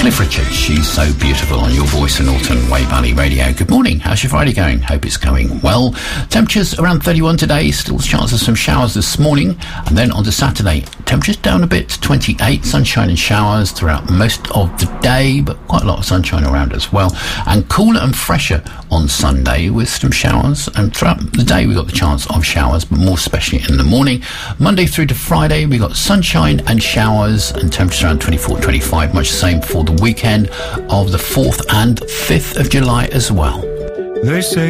Cliff Richard, She's So Beautiful on your voice in Alton Wave Valley Radio. Good morning. How's your Friday going? Hope it's going well. Temperatures around 31 today. Still a chance of some showers this morning. And then on to Saturday, temperatures down a bit to 28. Sunshine and showers throughout most of the day, but quite a lot of sunshine around as well. And cooler and fresher on Sunday with some showers. And throughout the day, we've got the chance of showers, but more especially in the morning. Monday through to Friday, we've got sunshine and showers and temperatures around 24, 25. Much the same for the weekend of the 4th and 5th of July as well. They say